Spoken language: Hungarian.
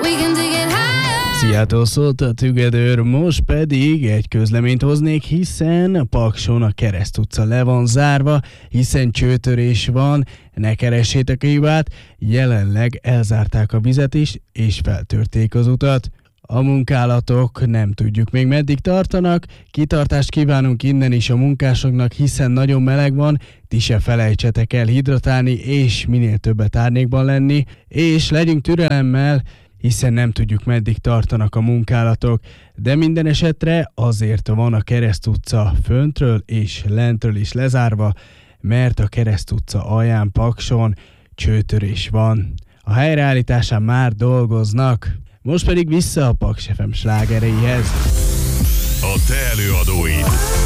Seattle szólt a Together, most pedig egy közleményt hoznék, hiszen Pakson a Kereszt utca le van zárva, hiszen csőtörés van, ne keressétek a hibát, jelenleg elzárták a vizet is, és feltörték az utat. A munkálatok nem tudjuk még meddig tartanak, kitartást kívánunk innen is a munkásoknak, hiszen nagyon meleg van, ti se felejtsetek el hidratálni, és minél többet árnyékban lenni, és legyünk türelemmel, hiszen nem tudjuk meddig tartanak a munkálatok, de minden esetre azért van a Kereszt utca föntről és lentről is lezárva, mert a Kereszt utca alján Pakson csőtörés van. A helyreállításán már dolgoznak. Most pedig vissza a Paks FM slágereihez. A te előadóid.